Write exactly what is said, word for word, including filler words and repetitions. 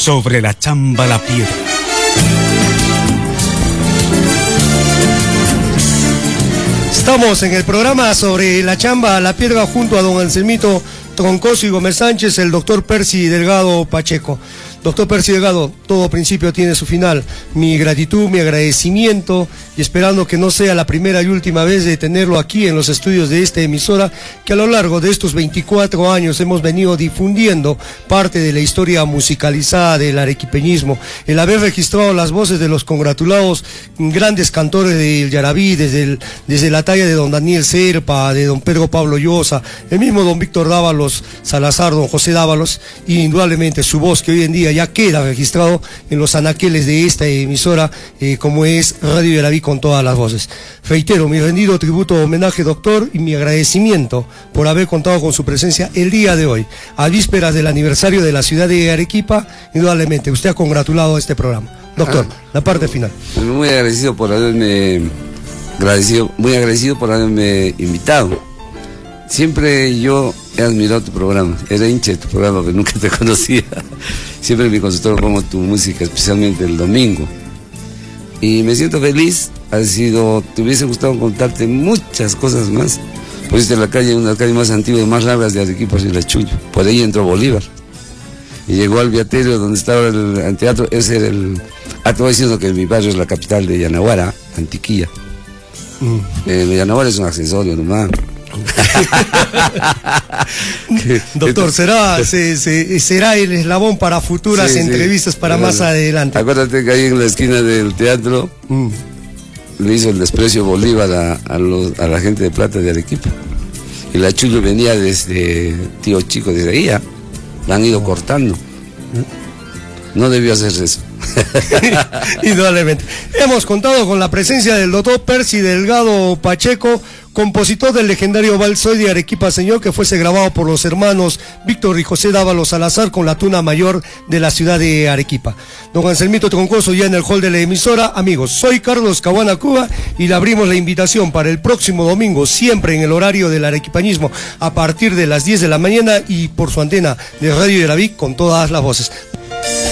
Sobre la chamba la piedra. Estamos en el programa Sobre la chamba la piedra junto a don Anselmito Troncoso y Gómez Sánchez, el doctor Percy Delgado Pacheco. Doctor Percy Delgado, todo principio tiene su final. Mi gratitud, mi agradecimiento, y esperando que no sea la primera y última vez de tenerlo aquí en los estudios de esta emisora, que a lo largo de estos veinticuatro años hemos venido difundiendo parte de la historia musicalizada del arequipeñismo, el haber registrado las voces de los congratulados grandes cantores del Yarabí, desde, el, desde la talla de don Daniel Serpa, de don Pedro Pablo Llosa, el mismo don Víctor Dávalos Salazar, don José Dávalos, y indudablemente su voz, que hoy en día ya queda registrado en los anaqueles de esta emisora, eh, como es Radio Yarabí con todas las voces. Reitero mi rendido tributo, homenaje, doctor, y mi agradecimiento por haber contado con su presencia el día de hoy, a vísperas del aniversario de la ciudad de Arequipa. Indudablemente usted ha congratulado a este programa. Doctor, ah, la parte final. Muy agradecido por haberme agradecido, muy agradecido por haberme invitado. Siempre yo he admirado tu programa, era hincha de tu programa, pero nunca te conocía. Siempre me consultó como tu música, especialmente el domingo. Y me siento feliz, ha sido, te hubiese gustado contarte muchas cosas más. Pusiste la calle, una de las calles más antiguas, más largas de Arequipa, y la Chuyo. Por ahí entró Bolívar. Y llegó al Viaterio, donde estaba el, el teatro, ese era el... Ah, te voy diciendo que mi barrio es la capital de Yanaguara, Antiquilla. Mm. Eh, Yanaguara es un accesorio nomás. Doctor, será, se, se, será el eslabón para futuras sí, entrevistas sí, para bueno, más adelante. Acuérdate que ahí en la esquina del teatro mm. le hizo el desprecio Bolívar a, a, los, a la gente de Plata de Arequipa. Y la Chuyo venía desde Tío Chico, desde ahí ya. La han ido cortando. No debió hacerse eso. Indudablemente. Hemos contado con la presencia del doctor Percy Delgado Pacheco, compositor del legendario Vals Soy de Arequipa Señor, que fuese grabado por los hermanos Víctor y José Dávalos Salazar con la tuna mayor de la ciudad de Arequipa. Don Anselmito Troncoso ya en el hall de la emisora. Amigos, soy Carlos Caguana Cuba y le abrimos la invitación para el próximo domingo, siempre en el horario del arequipanismo, a partir de las diez de la mañana y por su antena de Radio Yarabí con todas las voces.